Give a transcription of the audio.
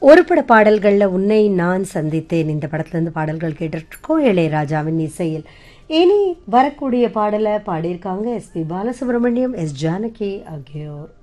ஒரு பட பாடல்களில் உன்னை நான் சந்தித்தேன் இந்த படத்துலேருந்து பாடல்கள் கேட்டுட்ருக்கோம் இளையராஜாவின் இசையில். இனி வரக்கூடிய பாடலை பாடியிருக்காங்க எஸ்பி பாலசுப்ரமணியம், எஸ் ஜானகி ஆகியோர்.